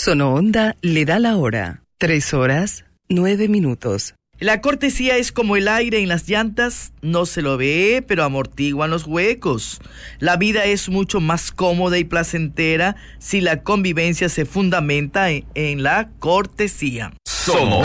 Sonoonda le da la hora. 3:09. La cortesía es como el aire en las llantas, no se lo ve, pero amortiguan los huecos. La vida es mucho más cómoda y placentera si la convivencia se fundamenta en la cortesía.